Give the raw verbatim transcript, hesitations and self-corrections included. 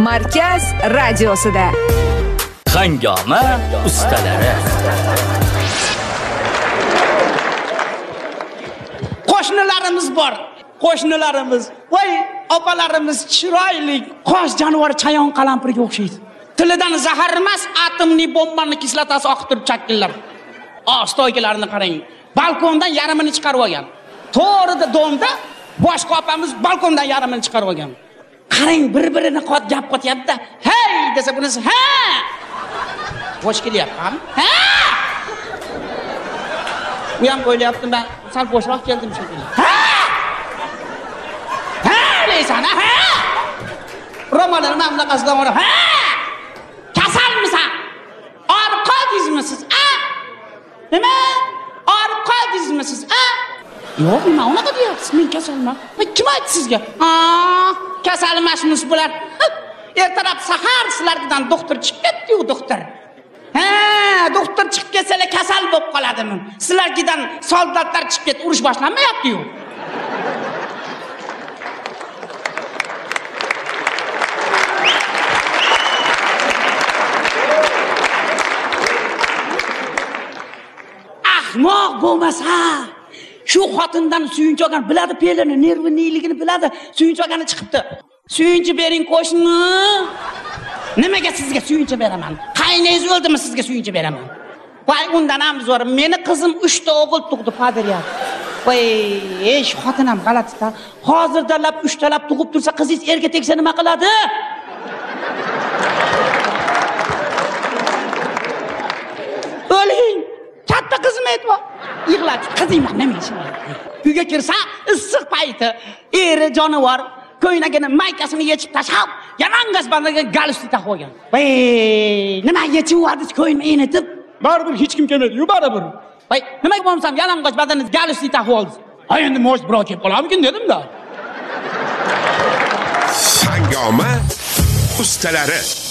Markaz radiosida. Hangoma ustalari. Qo'shnilarimiz bor. Qo'shnilarimiz, voy, opalarimiz chiroyli, qosh jonivor chayon qalampirga o'xshaydi. Tilidan zahar emas, atomli bombani kislotasi oqib turib chakkinlar. Ostoykilarini qarang. Balkondan yarmini chiqarib olgan. To'g'rida domda boshqa opamiz balkondan yarmini chiqarib olgan. Qarang, bir-birini qot gap qotyapti-da. "Hey!" desa bunisi, "Ha!" Bosh kelyapti. "Ha!" Bu ham o'ylayaptim, men sal boshroq keldim shekilli. "Ha!" "Ha!" deysan, "Ha!" Romanlar men bunaqasidan o'ra, "Ha!" Kasalmisan? Orqa dizmisiz, a? Nima? Orqa dizmisiz, a? Yo'q, nima unaqa deyapsiz? Men kasalman. Men kim aytdi sizga? "Aa, kasal emasmiz bular." Ertalab sahar sizlardan doktor chiqib ketdi-yu, doktor. Ha, doktor chiqib ketsalar kasal bo'lib qoladimi? Sizlardan soldatlar chiqib ketdi, urush boshlanmayapti-yu. Ahmoq bo'lmasa, shu xotindan suyunchi olgan, biladi pelini, nerviniligini biladi, suyunchi olgani chiqibdi. Suyunchi bering qo'shni. Nimaga sizga suyunchi beraman? Qaynangiz o'ldimi sizga suyunchi beraman? Voy, undan ham zo'r. Meni qizim uchta o'g'il tug'di, padriyat. Voy, ey, shu xotin ham g'alati-da. Hozirdanlab uchtalab tug'ib tursa, qizingiz erga tegsa nima qiladi? O'ling. Katta qizim aytma. Yig'ladi. Qizinglar nima ishi bor? Uyga kirsa, issiq payti, eri jonivor ko'ynagini maykasini yechib tashlab, yalangas bandaga galstuk taqib olgan. Voy, nima yechib yubordiz ko'yni enitib? Baribir hech kim kelmadi-yu, baribir. Voy, nimaga bo'lmasam yalangas badani galstuk taqib oldingiz? Ha, endi mo'sh birov kelib qolarmikin dedim-da. Hangoma ustalari.